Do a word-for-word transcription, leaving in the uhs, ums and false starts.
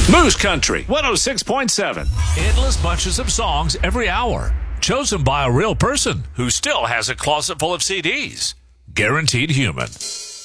Moose Country one oh six point seven. Endless bunches of songs every hour, chosen by a real person who still has a closet full of C Ds. Guaranteed Human.